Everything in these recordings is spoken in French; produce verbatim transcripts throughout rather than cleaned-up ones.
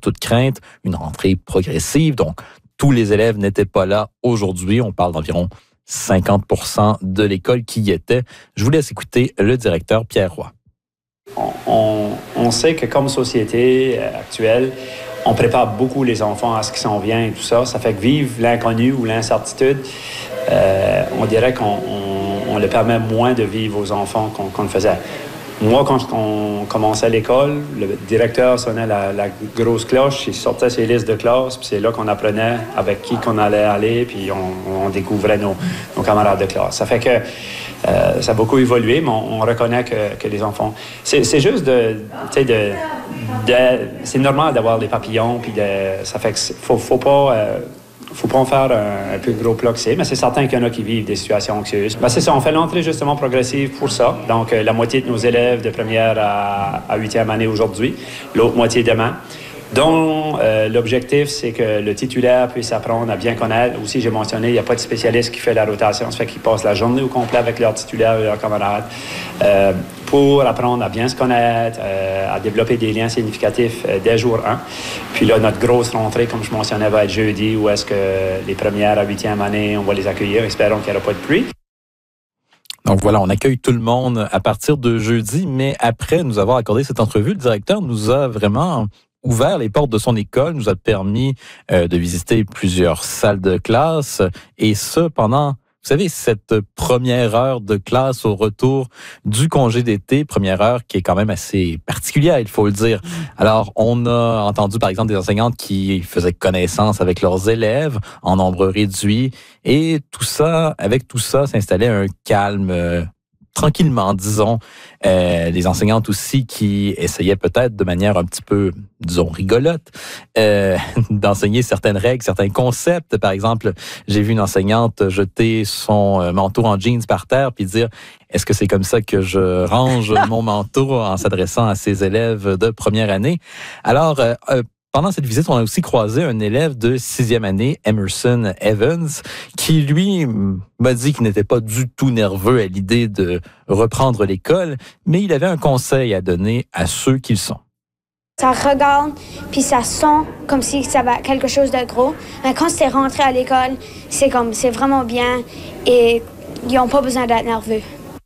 toute crainte, une rentrée progressive. Donc, tous les élèves n'étaient pas là aujourd'hui. On parle d'environ cinquante pour cent de l'école qui y était. Je vous laisse écouter le directeur Pierre Roy. On, on sait que comme société actuelle, on prépare beaucoup les enfants à ce qui s'en vient et tout ça. Ça fait que vivre l'inconnu ou l'incertitude, euh, on dirait qu'on on, on le permet moins de vivre aux enfants qu'on, qu'on le faisait. Moi, quand on commençait l'école, le directeur sonnait la, la grosse cloche, il sortait ses listes de classe, puis c'est là qu'on apprenait avec qui qu'on allait aller, puis on, on découvrait nos, nos camarades de classe. Ça fait que euh, ça a beaucoup évolué, mais on, on reconnaît que, que les enfants... C'est, c'est juste de... Tu sais, de, de... C'est normal d'avoir des papillons, puis de... Ça fait que faut, faut pas... Euh, faut pas en faire un, un plus gros plat que c'est, mais c'est certain qu'il y en a qui vivent des situations anxieuses. Ben c'est ça, on fait l'entrée justement progressive pour ça. Donc, euh, la moitié de nos élèves de première à, à huitième année aujourd'hui, l'autre moitié demain. dont euh, l'objectif, c'est que le titulaire puisse apprendre à bien connaître. Aussi, j'ai mentionné, il n'y a pas de spécialiste qui fait la rotation. Ça fait qu'ils passent la journée au complet avec leur titulaire et leurs camarades euh, pour apprendre à bien se connaître, euh, à développer des liens significatifs euh, dès jour un. Puis là, notre grosse rentrée, comme je mentionnais, va être jeudi, où est-ce que les premières à huitième année, on va les accueillir. Espérons qu'il n'y aura pas de pluie. Donc voilà, on accueille tout le monde à partir de jeudi, mais après nous avoir accordé cette entrevue, le directeur nous a vraiment ouvert les portes de son école, nous a permis euh, de visiter plusieurs salles de classe, et ce pendant, vous savez, cette première heure de classe au retour du congé d'été, première heure qui est quand même assez particulière, il faut le dire. Alors, on a entendu par exemple des enseignantes qui faisaient connaissance avec leurs élèves en nombre réduit, et tout ça, avec tout ça, s'installait un calme euh, tranquillement, disons, euh, des enseignantes aussi qui essayaient peut-être de manière un petit peu, disons, rigolote, euh, d'enseigner certaines règles, certains concepts. Par exemple, j'ai vu une enseignante jeter son euh, manteau en jeans par terre puis dire « Est-ce que c'est comme ça que je range mon manteau » en s'adressant à ses élèves de première année. Alors, euh, euh, pendant cette visite, on a aussi croisé un élève de sixième année, Emerson Evans, qui, lui, m'a dit qu'il n'était pas du tout nerveux à l'idée de reprendre l'école, mais il avait un conseil à donner à ceux qu'ils sont. Ça regarde, puis ça sent comme si ça va quelque chose de gros. Mais quand c'est rentré à l'école, c'est comme, c'est vraiment bien et ils n'ont pas besoin d'être nerveux.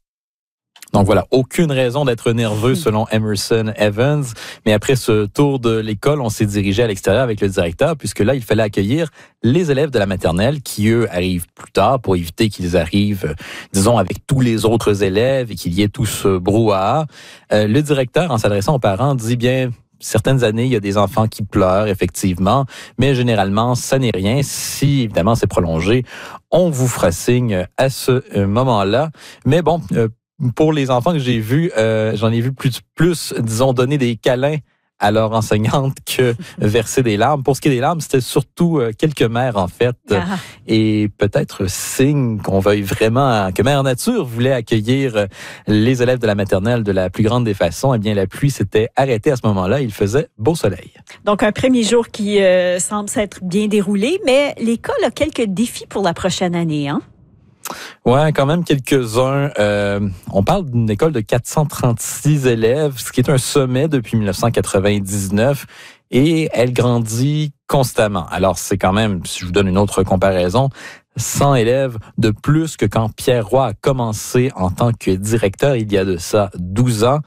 Donc voilà, aucune raison d'être nerveux selon Emerson Evans. Mais après ce tour de l'école, on s'est dirigé à l'extérieur avec le directeur, puisque là, il fallait accueillir les élèves de la maternelle qui, eux, arrivent plus tard pour éviter qu'ils arrivent, disons, avec tous les autres élèves et qu'il y ait tout ce brouhaha. Euh, le directeur, en s'adressant aux parents, dit bien... Certaines années, il y a des enfants qui pleurent, effectivement, mais généralement, ça n'est rien. Si, évidemment, c'est prolongé, on vous fera signe à ce moment-là. Mais bon, euh, pour les enfants que j'ai vus, euh, j'en ai vu plus, plus, disons, donner des câlins à leur enseignante que verser des larmes. Pour ce qui est des larmes, c'était surtout euh, quelques mères, en fait. Ah. Et peut-être signe qu'on veuille vraiment, que Mère Nature voulait accueillir les élèves de la maternelle de la plus grande des façons. Eh bien, la pluie s'était arrêtée à ce moment-là. Il faisait beau soleil. Donc, un premier jour qui euh, semble s'être bien déroulé, mais l'école a quelques défis pour la prochaine année, hein? Ouais, quand même quelques-uns. Euh, on parle d'une école de quatre cent trente-six élèves, ce qui est un sommet depuis dix-neuf cent quatre-vingt-dix-neuf, et elle grandit constamment. Alors, c'est quand même, si je vous donne une autre comparaison, cent élèves de plus que quand Pierre Roy a commencé en tant que directeur il y a de ça douze ans.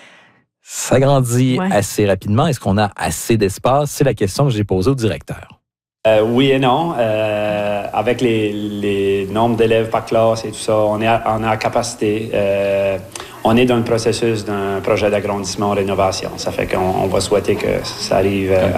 Ça grandit ouais. assez rapidement. Est-ce qu'on a assez d'espace? C'est la question que j'ai posée au directeur. Euh, oui et non. Euh, avec les, les nombres d'élèves par classe et tout ça, on est à, on est à capacité. Euh, on est dans le processus d'un projet d'agrandissement, rénovation. Ça fait qu'on on va souhaiter que ça arrive. Euh,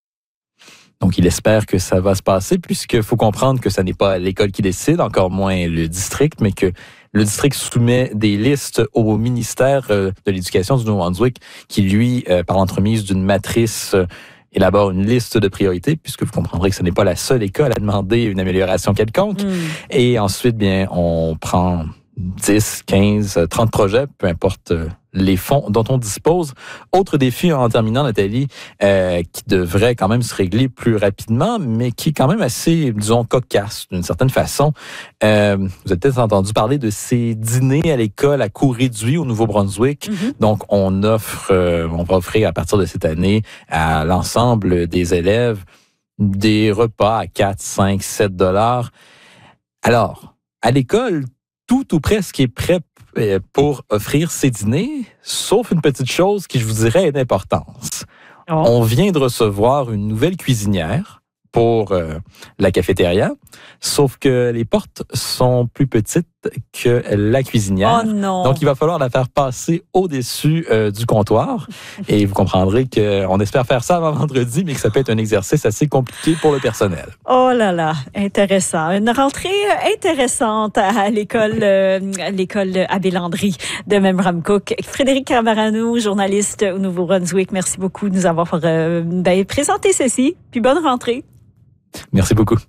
Donc, il espère que ça va se passer, puisqu'il faut comprendre que ce n'est pas l'école qui décide, encore moins le district, mais que le district soumet des listes au ministère de l'Éducation du Nouveau-Brunswick, qui, lui, par l'entremise d'une matrice, élabore une liste de priorités, puisque vous comprendrez que ce n'est pas la seule école à demander une amélioration quelconque. Mm. Et ensuite, bien, on prend dix, quinze, trente projets, peu importe les fonds dont on dispose. Autre défi en terminant, Nathalie, euh, qui devrait quand même se régler plus rapidement, mais qui est quand même assez, disons, cocasse d'une certaine façon. Euh, vous avez peut-être entendu parler de ces dîners à l'école à coût réduit au Nouveau-Brunswick. Mm-hmm. Donc, on offre, euh, on va offrir à partir de cette année à l'ensemble des élèves des repas à quatre, cinq, sept dollars. Alors, à l'école, tout ou presque est prêt pour offrir ces dîners, sauf une petite chose qui, je vous dirais, est d'importance. Oh. On vient de recevoir une nouvelle cuisinière pour euh, la cafétéria, sauf que les portes sont plus petites que la cuisinière. Oh non. Donc, il va falloir la faire passer au-dessus euh, du comptoir. Et vous comprendrez qu'on espère faire ça avant vendredi, mais que ça peut être un exercice assez compliqué pour le personnel. Oh là là, intéressant. Une rentrée intéressante à l'école, euh, à l'école Abbé Landry de Memramcook. Frédéric Cammarano, journaliste au Nouveau-Brunswick, merci beaucoup de nous avoir euh, ben, présenté ceci. Puis bonne rentrée. Merci beaucoup.